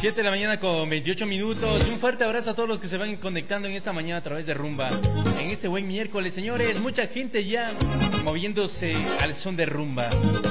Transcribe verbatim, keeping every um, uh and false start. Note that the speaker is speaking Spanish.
siete de la mañana con veintiocho minutos. Y un fuerte abrazo a todos los que se van conectando en esta mañana a través de Rumba. En este buen miércoles, señores, mucha gente ya moviéndose al son de Rumba.